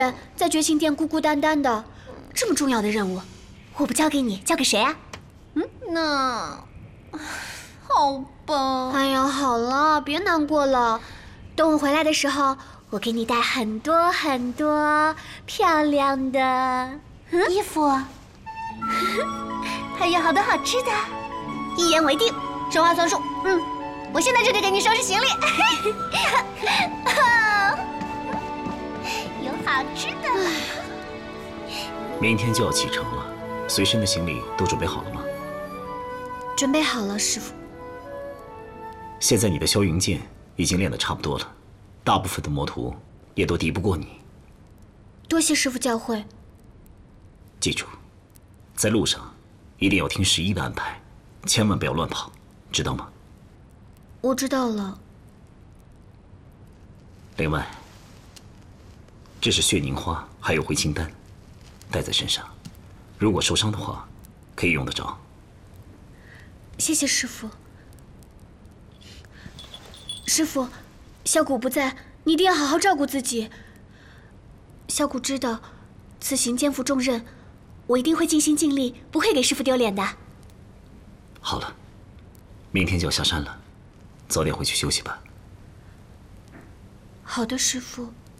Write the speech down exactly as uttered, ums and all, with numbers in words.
在绝情殿孤孤单单的，这么重要的任务，我不交给你，交给谁啊？ 嗯，那好吧。 哎呀，好了，别难过了。等我回来的时候，我给你带很多很多漂亮的、 嗯、衣服，还有好多好吃的。 一言为定， 说话算数。嗯，我现在就去给你收拾行李。有好吃的。 明天就要启程了，随身的行李都准备好了吗？ 准备好了，师傅。 现在你的霄云剑已经练得差不多了，大部分的魔徒也都敌不过你。 多谢师傅教诲。 记住，在路上一定要听十一的安排，千万不要乱跑，知道吗？ 我知道了。 另外，这是血凝花，还有回青丹，带在身上，如果受伤的话，可以用得着。 谢谢师傅。师傅，小谷不在，你一定要好好照顾自己。小谷知道，此行肩负重任，我一定会尽心尽力，不会给师傅丢脸的。 好了，明天就要下山了，早点回去休息吧。 好的，师傅。